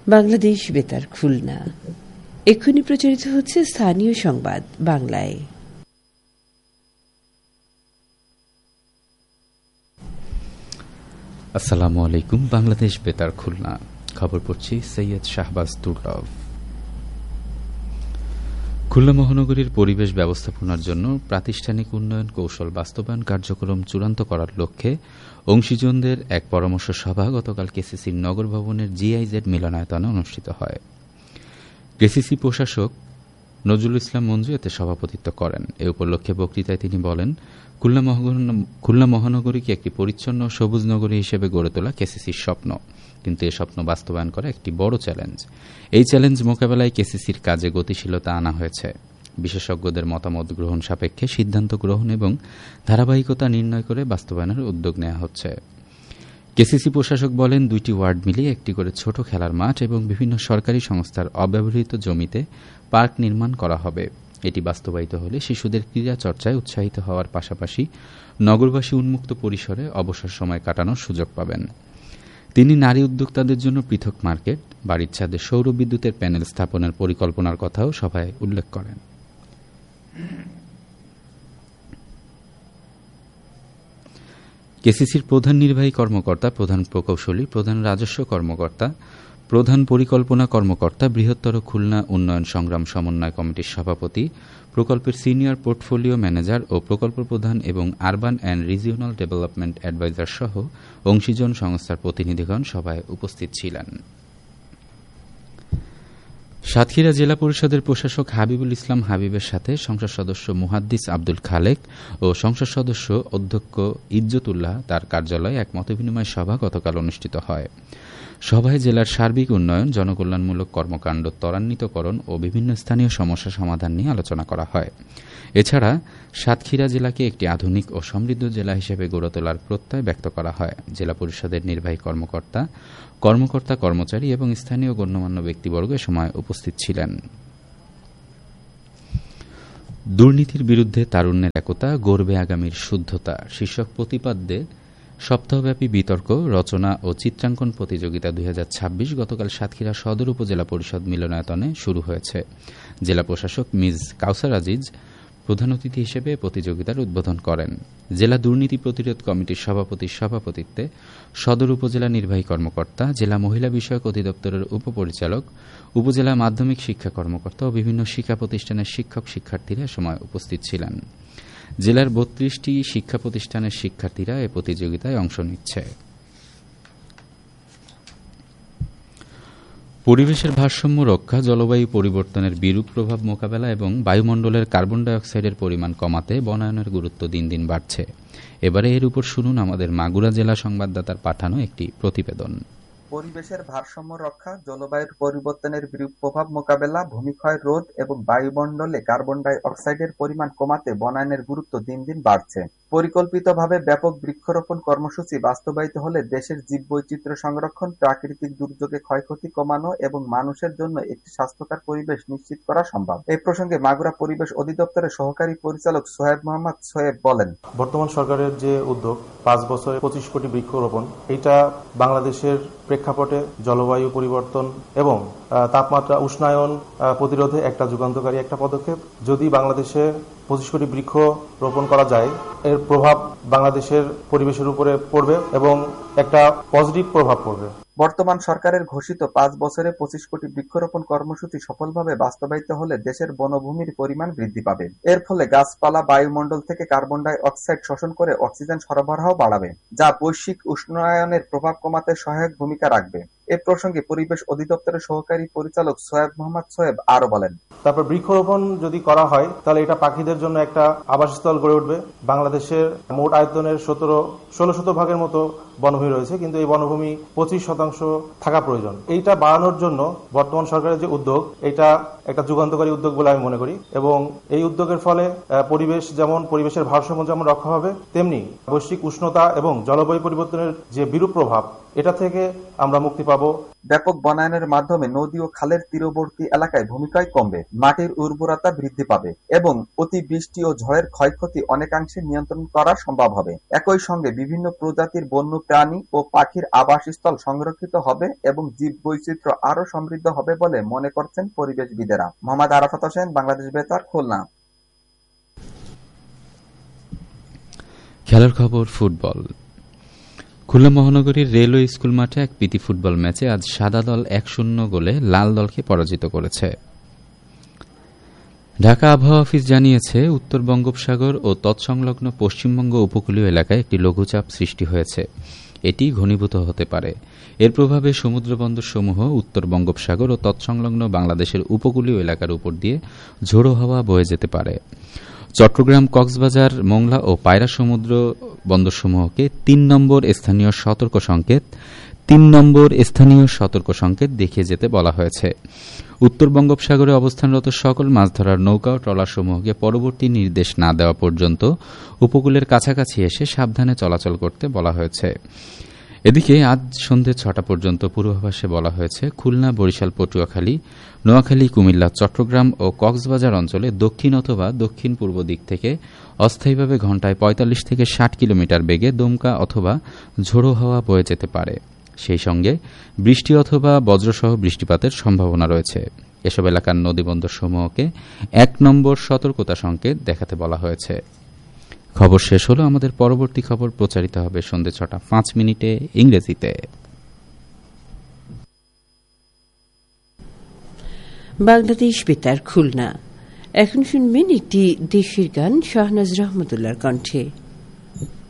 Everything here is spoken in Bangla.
বাংলাদেশ বেতার খুলনা। এক্ষুনি প্রচারিত হচ্ছে স্থানীয় সংবাদ বাংলায়। আসসালামু আলাইকুম। বাংলাদেশ বেতার খুলনা, খবর পড়ছি সৈয়দ শাহবাজ দুর্লভ। খুলনা মহানগরীর পরিবেশ ব্যবস্থাপনার জন্য প্রাতিষ্ঠানিক উন্নয়ন কৌশল বাস্তবায়ন কার্যক্রম চূড়ান্ত করার লক্ষ্যে অংশীজনদের এক পরামর্শ সভা গতকাল কেসিসির নগর ভবনের জিআইজেড মিলনায়তনে অনুষ্ঠিত হয়। কেসিসি প্রশাসক নজরুল ইসলাম মঞ্জু এতে সভাপতিত্ব করেন। এ উপলক্ষে বক্তৃতায় তিনি বলেন, খুলনা মহানগরীকে একটি পরিচ্ছন্ন সবুজ নগরী হিসেবে গড়ে তোলা কেসিসির স্বপ্ন, কিন্তু এ স্বপ্ন বাস্তবায়ন করা একটি বড় চ্যালেঞ্জ। এই চ্যালেঞ্জ মোকাবেলায় কেসিসির কাজে গতিশীলতা আনা হয়েছে। বিশেষজ্ঞদের মতামত গ্রহণ সাপেক্ষে সিদ্ধান্ত গ্রহণ এবং ধারাবাহিকতা নির্ণয় করে বাস্তবায়নের উদ্যোগ নেওয়া হচ্ছে। কেসিসি প্রশাসক বলেন, 2টি ওয়ার্ড মিলিয়ে একটি করে ছোট খেলার মাঠ এবং বিভিন্ন সরকারি সংস্থার অব্যবহৃত জমিতে পার্ক নির্মাণ করা হবে। এটি বাস্তবায়িত হলে শিশুদের ক্রীড়া চর্চায় উৎসাহিত হওয়ার পাশাপাশি নগরবাসী উন্মুক্ত পরিসরে অবসর সময় কাটানোর সুযোগ পাবেন। তিনি নারী উদ্যোক্তাদের জন্য পৃথক মার্কেট, বাড়ির ছাদে সৌর বিদ্যুতের প্যানেল স্থাপনের পরিকল্পনার কথাও সভায় উল্লেখ করেন। কেসিসির প্রধান নির্বাহী কর্মকর্তা, প্রধান প্রকৌশলী, প্রধান রাজস্ব কর্মকর্তা, প্রধান পরিকল্পনা কর্মকর্তা, বৃহত্তর খুলনা উন্নয়ন সংগ্রাম সমন্বয় কমিটির সভাপতি, প্রকল্পের সিনিয়র পোর্টফোলিও ম্যানেজার ও প্রকল্প প্রধান এবং urban and regional development adviser সহ অংশীজন সংস্থার প্রতিনিধিগণ সভায় উপস্থিত ছিলেন। সাতক্ষীরা জেলা পরিষদের প্রশাসক হাবিবুল ইসলাম হাবিবের সাথে সংসদ সদস্য মুহাদ্দিস আব্দুল খালেক ও সংসদ সদস্য অধ্যক্ষ ইজ্জতুল্লাহ তার কার্যালয়ে এক মতবিনিময় সভা গতকাল অনুষ্ঠিত হয়। সভায় জেলার সার্বিক উন্নয়ন, জনকল্যাণমূলক কর্মকাণ্ড ত্বরান্বিতকরণ ও বিভিন্ন স্থানীয় সমস্যা সমাধান নিয়ে আলোচনা করা হয়। এছাড়া সাতক্ষীরা জেলাকে একটি আধুনিক ও সমৃদ্ধ জেলা হিসেবে গড়ে তোলার প্রত্যয় ব্যক্ত করা হয়। জেলা পরিষদের নির্বাহী কর্মকর্তা, কর্মচারী এবং স্থানীয় গণ্যমান্য ব্যক্তিবর্গ এ সময় উপস্থিত ছিলেন। দুর্নীতির বিরুদ্ধে তারুণ্যের একতা, গড়বে আগামীর শুদ্ধতা শীর্ষক প্রতিপাদ্যে সপ্তাহব্যাপী বিতর্ক, রচনা ও চিত্রাঙ্কন প্রতিযোগিতা 2026 গতকাল সাতক্ষীরা সদর উপজেলা পরিষদ মিলনায়তনে শুরু হয়েছে। জেলা প্রশাসক মিজ কাউসার আজিজ প্রধান অতিথি হিসেবে প্রতিযোগিতার উদ্বোধন করেন। জেলা দুর্নীতি প্রতিরোধ কমিটির সভাপতির সভাপতিত্বে সদর উপজেলা নির্বাহী কর্মকর্তা, জেলা মহিলা বিষয়ক অধিদপ্তরের উপপরিচালক, উপজেলা মাধ্যমিক শিক্ষা কর্মকর্তা ও বিভিন্ন শিক্ষা প্রতিষ্ঠানের শিক্ষক শিক্ষার্থীরা সময় উপস্থিত ছিলেন। জেলার 32টি শিক্ষা প্রতিষ্ঠানের শিক্ষার্থীরা এ প্রতিযোগিতায় অংশ নিচ্ছে। পরিবেশের ভারসাম্য রক্ষা, জলবায়ু পরিবর্তনের বিরূপ প্রভাব মোকাবেলা এবং বায়ুমণ্ডলের কার্বন ডাই অক্সাইডের পরিমাণ কমাতে বনায়নের গুরুত্ব দিন দিন বাড়ছে। এবারে এর উপর শুনুন আমাদের মাগুরা জেলা সংবাদদাতার পাঠানো একটি প্রতিবেদন। পরিবেশের ভারসাম্য রক্ষা, জলবায়ুর পরিবর্তনের বিরূপ প্রভাব মোকাবেলা, ভূমিক্ষয় রোধ এবং বায়ুমণ্ডলে কার্বন ডাই অক্সাইডের পরিমাণ কমাতে বনায়নের গুরুত্ব দিন দিন বাড়ছে। পরিকল্পিতভাবে ব্যাপক বৃক্ষরোপণ কর্মসূচি বাস্তবায়িত হলে দেশের জীববৈচিত্র্য সংরক্ষণ, প্রাকৃতিক দুর্যোগে ক্ষয়ক্ষতি কমানো এবং মানুষের জন্য একটি স্বাস্থ্যকর পরিবেশ নিশ্চিত করা সম্ভব। এই প্রসঙ্গে মাগুরা পরিবেশ অধিদপ্তরের সহকারী পরিচালক সোহেব মোহাম্মদ সোহেব বলেন, বর্তমান সরকারের যে উদ্যোগ 5 বছরে 25 কোটি বৃক্ষরোপণ, এটা বাংলাদেশের প্রেক্ষাপটে জলবায়ু পরিবর্তন এবং তাপমাত্রা উষ্ণায়ন প্রতিরোধে একটা যুগান্তকারী একটা পদক্ষেপ। যদি বাংলাদেশে 25 কোটি বৃক্ষ রোপণ করা যায়, এর প্রভাব বাংলাদেশের পরিবেশের উপরে পড়বে এবং একটা পজিটিভ প্রভাব পড়বে। বর্তমান সরকারের ঘোষিত 5 বছরে 25 কোটি বৃক্ষরোপণ কর্মসূচি সফলভাবে বাস্তবায়িত হলে দেশের বনভূমির পরিমাণ বৃদ্ধি পাবে। এর ফলে গাছপালা বায়ুমণ্ডল থেকে কার্বন ডাই অক্সাইড শোষণ করে অক্সিজেন সরবরাহ বাড়াবে, যা বৈশ্বিক উষ্ণায়নের প্রভাব কমাতে সহায়ক ভূমিকা রাখবে। এ প্রসঙ্গে পরিবেশ অধিদপ্তরের সহকারী পরিচালক সোহেব মোহাম্মদ সোহেব আরো বলেন, তারপর বৃক্ষরোপণ যদি করা হয় তাহলে এটা পাখিদের জন্য একটা আবাসস্থল গড়ে উঠবে। বাংলাদেশের মোট আয়তনের 16 ভাগের মতো বনভূমি রয়েছে, কিন্তু এই বনভূমি 25% থাকা প্রয়োজন। এইটা বাড়ানোর জন্য বর্তমান সরকারের যে উদ্যোগ, এটা একটা যুগান্তকারী উদ্যোগ বলে আমি মনে করি এবং এই উদ্যোগের ফলে পরিবেশের ভারসাম্য যেমন রক্ষা হবে, তেমনি বৈশ্বিক উষ্ণতা এবং জলবায়ু পরিবর্তনের যে বিরূপ প্রভাব এটা থেকে আমরা মুক্তি পাবো। ব্যাপক বনায়নের মাধ্যমে নদী ও খালের তীরবর্তী এলাকায় ভূমিক্ষয় কমবে, মাটির উর্বরতা বৃদ্ধি পাবে এবং অতিবৃষ্টি ও ঝড়ের ক্ষয়ক্ষতি অনেকাংশে নিয়ন্ত্রণ করা সম্ভব হবে। একই সঙ্গে বিভিন্ন প্রজাতির বন্য প্রাণী ও পাখির আবাসস্থল সংরক্ষিত হবে এবং জীববৈচিত্র্য আরও সমৃদ্ধ হবে বলে মনে করছেন পরিবেশবিদেরা। মোহাম্মদ আরাফাত হোসেন, বাংলাদেশ বেতার, খুলনা। খেলার খবর ফুটবল। খুলনা মহানগরীর রেলওয়ে স্কুল মাঠে এক প্রীতি ফুটবল ম্যাচে আজ সাদা দল 1-0 গোলে লাল দলকে পরাজিত করেছে। ঢাকা আবহাওয়া অফিস জানিয়েছে, উত্তর বঙ্গোপসাগর ও তৎসংলগ্ন পশ্চিমবঙ্গ উপকূলীয় এলাকায় একটি লঘুচাপ সৃষ্টি হয়েছে। এটি ঘনীভূত হতে পারে। এর প্রভাবে সমুদ্রবন্দরসমূহ উত্তর বঙ্গোপসাগর ও তৎসংলগ্ন বাংলাদেশের উপকূলীয় এলাকার উপর দিয়ে ঝোড়ো হাওয়া বয়ে যেতে পারে। চট্টগ্রাম, কক্সবাজার, মোংলা ও পায়রা সমুদ্র বন্দরসমূহকে 3 নম্বর স্থানীয় সতর্ক সংকেত দেখিয়ে যেতে বলা হয়েছে। উত্তর বঙ্গোপসাগরে অবস্থানরত সকল মাছ ধরার নৌকা ও ট্রলারসমূহকে পরবর্তী নির্দেশ না দেওয়া পর্যন্ত উপকূলের কাছাকাছি এসে সাবধানে চলাচল করতে বলা হয়েছে। এদিকে আজ সন্ধ্যে 6টা পর্যন্ত পূর্বাভাসে বলা হয়েছে, খুলনা, বরিশাল, পটুয়াখালী, নোয়াখালী, কুমিল্লা, চট্টগ্রাম ও কক্সবাজার অঞ্চলে দক্ষিণ অথবা দক্ষিণ পূর্ব দিক থেকে অস্থায়ীভাবে ঘণ্টায় 45 থেকে 60 কিলোমিটার বেগে দমকা অথবা ঝোড়ো হাওয়া বয়ে যেতে পারে। সেই সঙ্গে বৃষ্টি অথবা বজ্রসহ বৃষ্টিপাতের সম্ভাবনা রয়েছে। এসব এলাকার নদীবন্দরসমূহকে 1 নম্বর সতর্কতা সংকেত দেখাতে বলা হয়েছে। খবর শেষ হলো। আমাদের পরবর্তী খবর প্রচারিত হবে সন্ধ্যে 6টা 5 মিনিটে ইংরেজিতে। বাংলাদেশ বেতার, খুলনা। এখন শুনবেন একটি দেশের গান শাহনাজ রহমতুল্লাহর কণ্ঠে।